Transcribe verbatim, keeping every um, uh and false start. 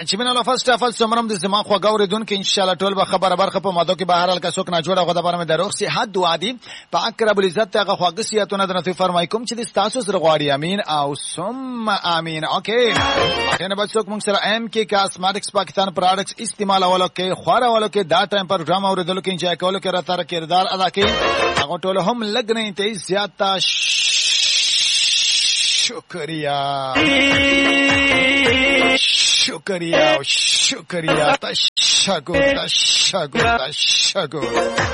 چې من الله فرست اف سمرم د زما خو غوړیدون کې ان شاء الله ټول به خبره برخه په ماده کې بهر حال کا څوک نه جوړه غوډه برمه دروغ سي حد دعا دي په اقرب العزت هغه خواږسیاتونه درته فرمای کوم چې د تاسو سره غواړي امين او ثم امين اوکي کنه بچو موږ سره ام کې کاسمیټکس پاکستان پروډکټس استعمال اولو کې خوره اولو کې دا ټایم پر ډرام اوریدل کې انجوای کولو کې راته کردار ادا کوي هغه ټول هم لګ نه ته زیاته شکریہ شکریہ شکریہ تشکر تشکر تشکر